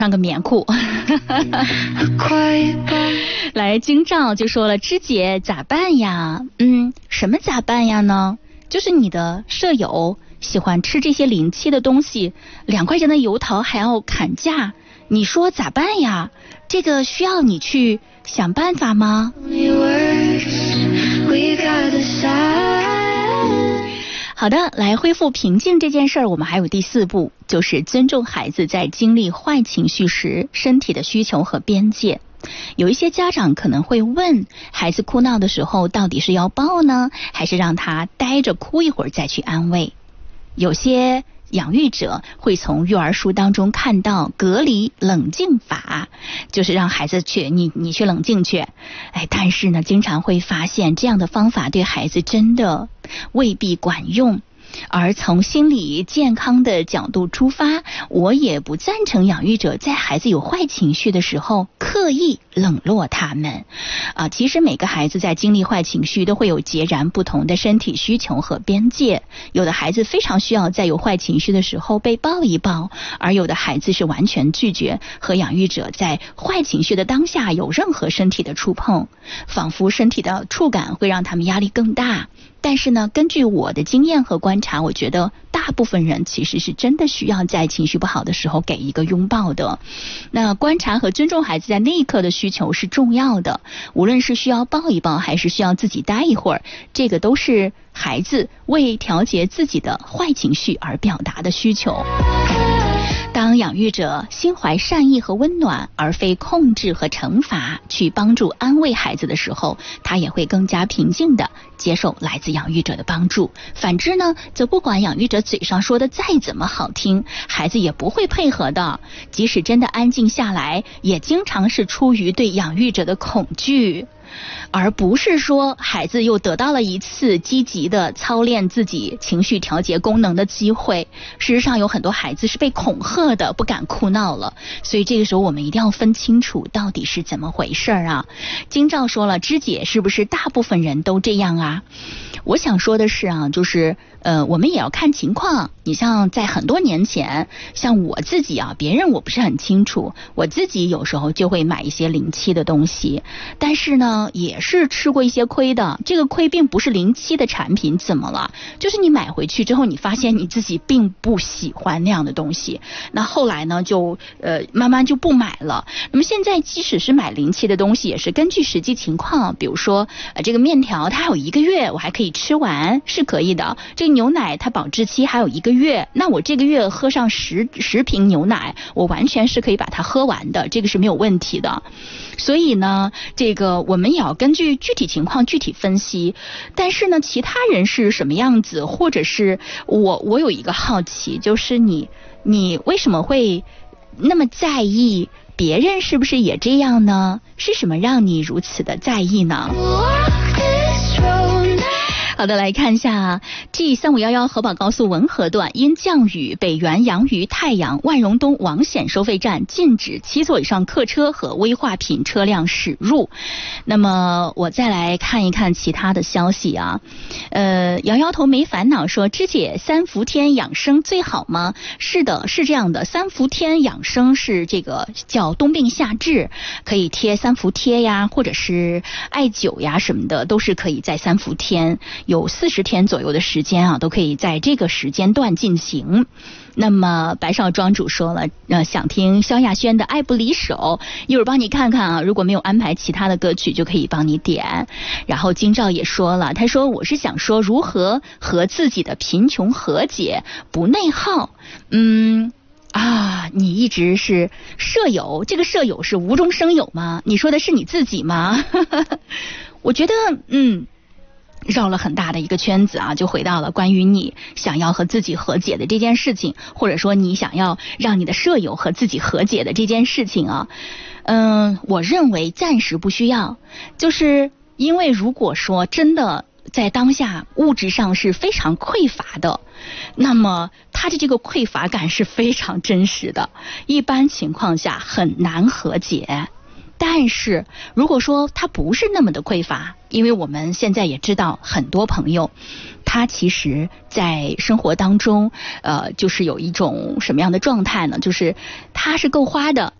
上个棉裤。来，京兆就说了，芝姐咋办呀？什么咋办呀呢？就是你的舍友喜欢吃这些临期的东西，2块钱的油桃还要砍价，你说咋办呀？这个需要你去想办法吗？好的，来恢复平静这件事儿，我们还有第4步，就是尊重孩子在经历坏情绪时身体的需求和边界。有一些家长可能会问，孩子哭闹的时候到底是要抱呢，还是让他呆着哭一会儿再去安慰？有些养育者会从育儿书当中看到隔离冷静法，就是让孩子去你去冷静去。但是呢，经常会发现这样的方法对孩子真的未必管用。而从心理健康的角度出发，我也不赞成养育者在孩子有坏情绪的时候刻意冷落他们。其实每个孩子在经历坏情绪都会有截然不同的身体需求和边界，有的孩子非常需要在有坏情绪的时候被抱一抱，而有的孩子是完全拒绝和养育者在坏情绪的当下有任何身体的触碰，仿佛身体的触感会让他们压力更大。但是呢，根据我的经验和观察，我觉得大部分人其实是真的需要在情绪不好的时候给一个拥抱的。那观察和尊重孩子在那一刻的需求是重要的，无论是需要抱一抱还是需要自己待一会儿，这个都是孩子为调节自己的坏情绪而表达的需求。当养育者心怀善意和温暖，而非控制和惩罚，去帮助安慰孩子的时候，他也会更加平静地接受来自养育者的帮助。反之呢，则不管养育者嘴上说的再怎么好听，孩子也不会配合的。即使真的安静下来，也经常是出于对养育者的恐惧，而不是说孩子又得到了一次积极的操练自己情绪调节功能的机会。事实上有很多孩子是被恐吓的，不敢哭闹了。所以这个时候我们一定要分清楚到底是怎么回事啊。京兆说了，芝姐是不是大部分人都这样啊？我想说的是啊，就是我们也要看情况。你像在很多年前，像我自己啊，别人我不是很清楚，我自己有时候就会买一些临期的东西，但是呢也是吃过一些亏的。这个亏并不是临期的产品怎么了，就是你买回去之后，你发现你自己并不喜欢那样的东西，那后来呢就慢慢就不买了。那么现在即使是买临期的东西，也是根据实际情况，比如说这个面条它有1个月我还可以吃完，是可以的。这个牛奶它保质期还有1个月，那我这个月喝上10瓶牛奶，我完全是可以把它喝完的，这个是没有问题的。所以呢，这个我们也要根据具体情况具体分析。但是呢，其他人是什么样子，或者是我有一个好奇，就是你为什么会那么在意别人是不是也这样呢？是什么让你如此的在意呢？好的，来看一下 G3511 河宝高速文河段因降雨，北原洋榆太阳万荣东王显收费站禁止7座以上客车和危化品车辆驶入。那么我再来看一看其他的消息啊。摇摇头没烦恼说，芝姐3伏天养生最好吗？是的，是这样的，3伏天养生是这个叫冬病夏治，可以贴3伏贴呀，或者是艾灸呀什么的，都是可以在3伏天。有40天左右的时间啊，都可以在这个时间段进行。那么白少庄主说了，想听萧亚轩的《爱不离手》，一会儿帮你看看啊，如果没有安排其他的歌曲，就可以帮你点。然后京兆也说了，他说我是想说如何和自己的贫穷和解，不内耗。你一直是舍友，这个舍友是无中生有吗？你说的是你自己吗？我觉得绕了很大的一个圈子啊，就回到了关于你想要和自己和解的这件事情，或者说你想要让你的舍友和自己和解的这件事情啊。我认为暂时不需要，就是因为如果说真的在当下物质上是非常匮乏的，那么他的这个匮乏感是非常真实的，一般情况下很难和解。 但是如果说他不是那么的匮乏，因为我们现在也知道很多朋友他其实在生活当中就是有一种什么样的状态呢，就是他是够花的，